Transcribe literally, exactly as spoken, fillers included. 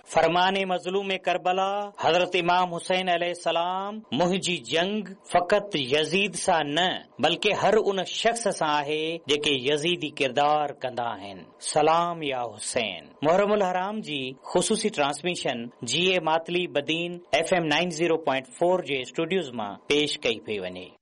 फरमाने मज़लूम करबला हज़रत इमाम हुसैन अलैहिस्सलाम मुंहिंजी जंग फ़क़त यज़ीद सां न बल्कि हर उन शख़्स सां आहे जेके यज़ीदी किरदार कंदा आहिनि। सलाम या हुसैन। मुहर्रमुल हराम जी ख़ुसूसी ट्रांसमिशन जी ए Matali Badin F M ninety point four जे स्टूडियोज़ मां पेश कई पई वञे।